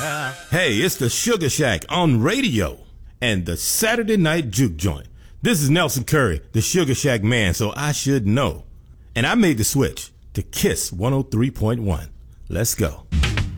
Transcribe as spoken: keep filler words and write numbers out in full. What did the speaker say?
Hey, it's the Sugar Shack on radio and the Saturday Night Juke Joint. This is Nelson Curry, the Sugar Shack man, so I should know. And I made the switch to Kiss one oh three point one. Let's go.